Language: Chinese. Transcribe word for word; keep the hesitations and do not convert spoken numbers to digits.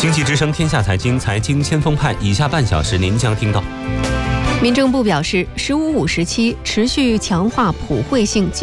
经济之声天下财经财经先锋派，以下半小时您将听到。 民政部表示，十五五时期持续强化普惠性